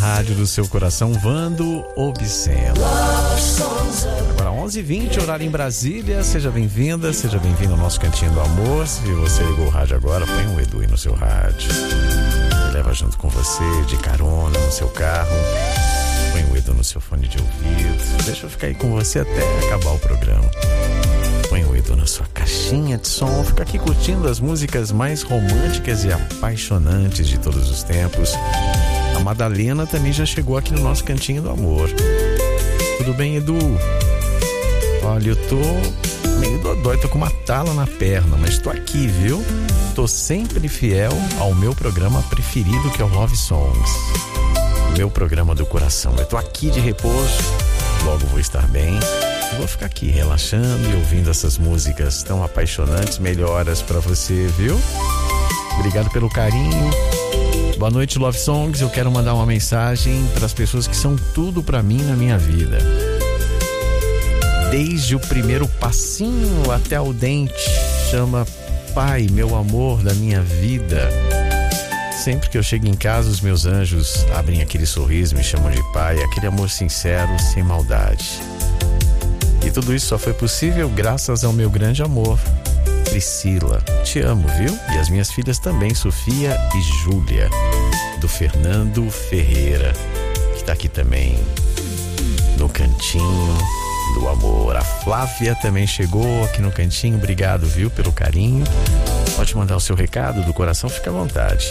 rádio do seu coração, Vando Obsceno. Agora 11h20, horário em Brasília. Seja bem-vinda, seja bem-vindo ao nosso Cantinho do Amor. Se você ligou o rádio agora, põe um Edu aí no seu rádio. Ele leva junto com você, de carona, no seu carro. Põe o Edu no seu fone de ouvido. Deixa eu ficar aí com você até acabar o programa. Põe o Edu na sua caixinha de som. Fica aqui curtindo as músicas mais românticas e apaixonantes de todos os tempos. A Madalena também já chegou aqui no nosso Cantinho do Amor. Tudo bem, Edu? Olha, eu tô meio dodói, tô com uma tala na perna, mas tô aqui, viu? Tô sempre fiel ao meu programa preferido, que é o Love Songs. Meu programa do coração. Eu tô aqui de repouso, logo vou estar bem. Vou ficar aqui relaxando e ouvindo essas músicas tão apaixonantes. Melhoras pra você, viu? Obrigado pelo carinho. Boa noite, Love Songs. Eu quero mandar uma mensagem para as pessoas que são tudo pra mim na minha vida. Desde o primeiro passinho até o dente, chama Pai, meu amor da minha vida. Sempre que eu chego em casa, os meus anjos abrem aquele sorriso, me chamam de pai, aquele amor sincero, sem maldade. E tudo isso só foi possível graças ao meu grande amor, Priscila. Te amo, viu? E as minhas filhas também, Sofia e Júlia, do Fernando Ferreira, que tá aqui também no Cantinho do Amor. A Flávia também chegou aqui no Cantinho. Obrigado, viu, pelo carinho. Pode mandar o seu recado do coração, fica à vontade.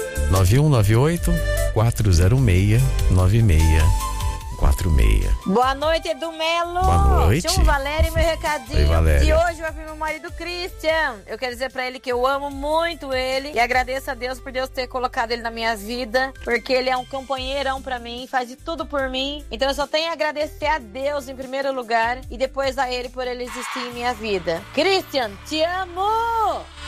9198-406-9646. Boa noite, Edu Melo. Boa noite. Chamo Valéria, meu recadinho. Oi, Valéria. E hoje vai vir meu marido Christian. Eu quero dizer pra ele que eu amo muito ele e agradeço a Deus por Deus ter colocado ele na minha vida, porque ele é um companheirão pra mim, faz de tudo por mim. Então eu só tenho a agradecer a Deus em primeiro lugar e depois a ele por ele existir em minha vida. Christian, te amo!